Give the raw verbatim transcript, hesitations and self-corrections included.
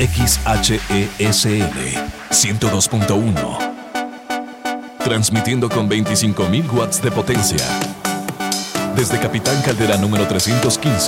X H E S L ciento dos punto uno. Transmitiendo con veinticinco mil watts de potencia. Desde Capitán Caldera número trescientos quince.